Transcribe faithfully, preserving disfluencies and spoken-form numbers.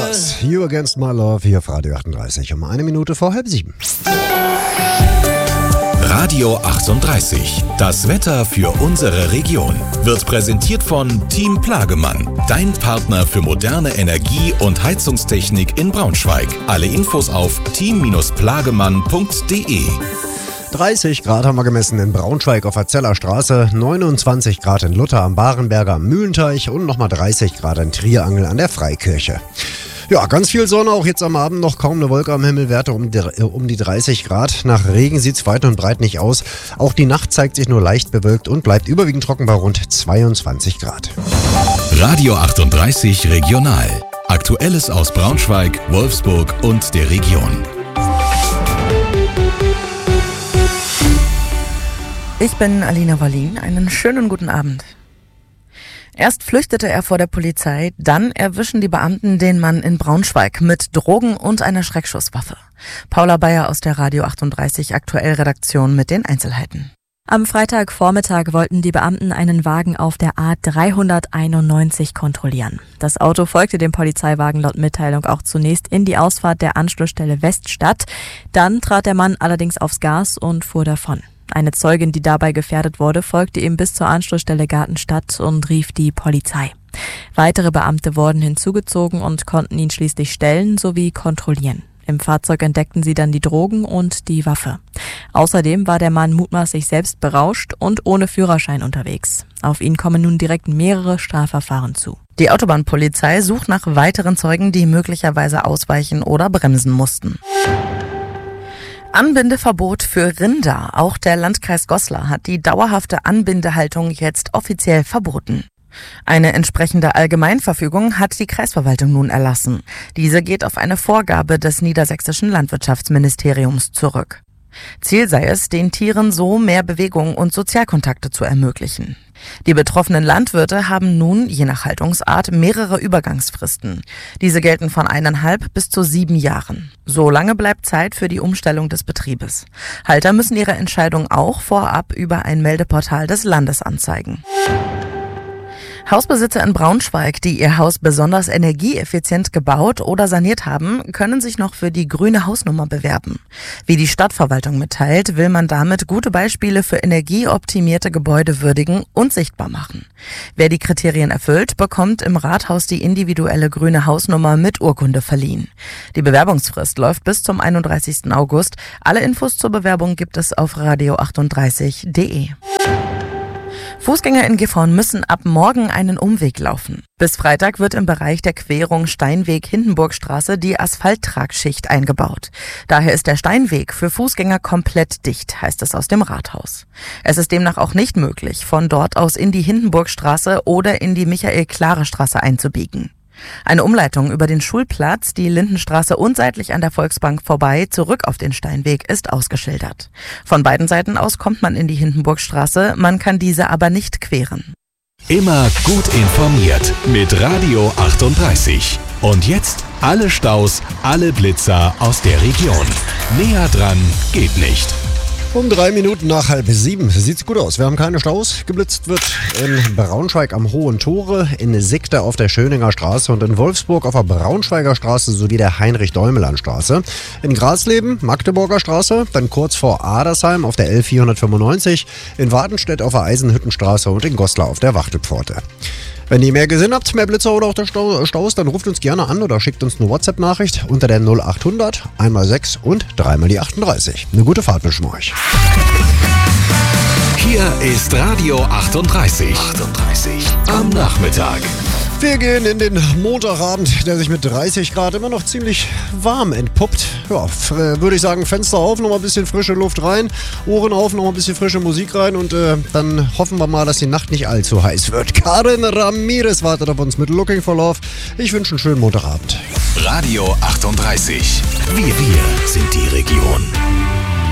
das. You Against My Love hier auf Radio achtunddreißig um eine Minute vor halb sieben. Radio achtunddreißig. Das Wetter für unsere Region wird präsentiert von Team Plagemann. Dein Partner für moderne Energie- und Heizungstechnik in Braunschweig. Alle Infos auf team plagemann punkt de. dreißig Grad haben wir gemessen in Braunschweig auf der Zeller Straße, neunundzwanzig Grad in Luther am Barenberger am Mühlenteich und nochmal dreißig Grad in Trierangel an der Freikirche. Ja, ganz viel Sonne, auch jetzt am Abend noch kaum eine Wolke am Himmel, Werte um die, um die dreißig Grad. Nach Regen sieht es weit und breit nicht aus. Auch die Nacht zeigt sich nur leicht bewölkt und bleibt überwiegend trocken bei rund zweiundzwanzig Grad. Radio achtunddreißig Regional. Aktuelles aus Braunschweig, Wolfsburg und der Region. Ich bin Alina Wallin. Einen schönen guten Abend. Erst flüchtete er vor der Polizei, dann erwischen die Beamten den Mann in Braunschweig mit Drogen und einer Schreckschusswaffe. Paula Bayer aus der Radio achtunddreißig Aktuell-Redaktion mit den Einzelheiten. Am Freitagvormittag wollten die Beamten einen Wagen auf der A dreihunderteinundneunzig kontrollieren. Das Auto folgte dem Polizeiwagen laut Mitteilung auch zunächst in die Ausfahrt der Anschlussstelle Weststadt. Dann trat der Mann allerdings aufs Gas und fuhr davon. Eine Zeugin, die dabei gefährdet wurde, folgte ihm bis zur Anschlussstelle Gartenstadt und rief die Polizei. Weitere Beamte wurden hinzugezogen und konnten ihn schließlich stellen sowie kontrollieren. Im Fahrzeug entdeckten sie dann die Drogen und die Waffe. Außerdem war der Mann mutmaßlich selbst berauscht und ohne Führerschein unterwegs. Auf ihn kommen nun direkt mehrere Strafverfahren zu. Die Autobahnpolizei sucht nach weiteren Zeugen, die möglicherweise ausweichen oder bremsen mussten. Anbindeverbot für Rinder. Auch der Landkreis Goslar hat die dauerhafte Anbindehaltung jetzt offiziell verboten. Eine entsprechende Allgemeinverfügung hat die Kreisverwaltung nun erlassen. Diese geht auf eine Vorgabe des niedersächsischen Landwirtschaftsministeriums zurück. Ziel sei es, den Tieren so mehr Bewegung und Sozialkontakte zu ermöglichen. Die betroffenen Landwirte haben nun, je nach Haltungsart, mehrere Übergangsfristen. Diese gelten von eineinhalb bis zu sieben Jahren. So lange bleibt Zeit für die Umstellung des Betriebes. Halter müssen ihre Entscheidung auch vorab über ein Meldeportal des Landes anzeigen. Hausbesitzer in Braunschweig, die ihr Haus besonders energieeffizient gebaut oder saniert haben, können sich noch für die grüne Hausnummer bewerben. Wie die Stadtverwaltung mitteilt, will man damit gute Beispiele für energieoptimierte Gebäude würdigen und sichtbar machen. Wer die Kriterien erfüllt, bekommt im Rathaus die individuelle grüne Hausnummer mit Urkunde verliehen. Die Bewerbungsfrist läuft bis zum einunddreißigsten August. Alle Infos zur Bewerbung gibt es auf radio achtunddreißig punkt de. Fußgänger in Gifhorn müssen ab morgen einen Umweg laufen. Bis Freitag wird im Bereich der Querung Steinweg-Hindenburgstraße die Asphalttragschicht eingebaut. Daher ist der Steinweg für Fußgänger komplett dicht, heißt es aus dem Rathaus. Es ist demnach auch nicht möglich, von dort aus in die Hindenburgstraße oder in die Michael-Klare-Straße einzubiegen. Eine Umleitung über den Schulplatz, die Lindenstraße und seitlich an der Volksbank vorbei zurück auf den Steinweg ist ausgeschildert. Von beiden Seiten aus kommt man in die Hindenburgstraße, man kann diese aber nicht queren. Immer gut informiert mit Radio achtunddreißig. Und jetzt alle Staus, alle Blitzer aus der Region. Näher dran geht nicht. Um drei Minuten nach halb sieben sieht's gut aus. Wir haben keine Staus. Geblitzt wird in Braunschweig am Hohen Tore, in Sigda auf der Schöninger Straße und in Wolfsburg auf der Braunschweiger Straße sowie der Heinrich-Däumeland-Straße. In Grasleben, Magdeburger Straße, dann kurz vor Adersheim auf der L vierhundertfünfundneunzig, in Wadenstedt auf der Eisenhüttenstraße und in Goslar auf der Wachtelpforte. Wenn ihr mehr gesehen habt, mehr Blitzer oder auch der Staus, dann ruft uns gerne an oder schickt uns eine WhatsApp-Nachricht unter der null achthundert, einmal sechs und dreimal die achtunddreißig. Eine gute Fahrt wünschen wir euch. Hier ist Radio achtunddreißig. achtunddreißig am Nachmittag. Wir gehen in den Montagabend, der sich mit dreißig Grad immer noch ziemlich warm entpuppt. Ja, f- würde ich sagen, Fenster auf, noch mal ein bisschen frische Luft rein, Ohren auf, noch mal ein bisschen frische Musik rein und äh, dann hoffen wir mal, dass die Nacht nicht allzu heiß wird. Karin Ramirez wartet auf uns mit Looking for Love. Ich wünsche einen schönen Montagabend. Radio achtunddreißig. Wir, wir sind die Region.